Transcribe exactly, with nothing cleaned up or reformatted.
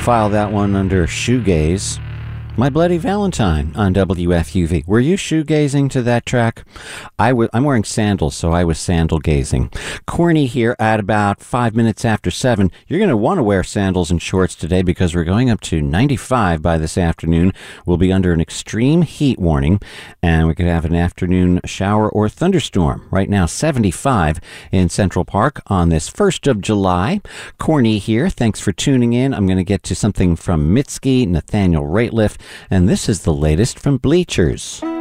file that one under shoegaze. My Bloody Valentine on W F U V. Were you shoegazing to that track? I w- I'm wearing sandals, so I was sandal gazing. Corny here at about five minutes after seven. You're going to want to wear sandals and shorts today because we're going up to ninety-five by this afternoon. We'll be under an extreme heat warning, and we could have an afternoon shower or thunderstorm. Right now, seventy-five in Central Park on this first of July. Corny here. Thanks for tuning in. I'm going to get to something from Mitski, Nathaniel Rateliff, and this is the latest from Bleachers.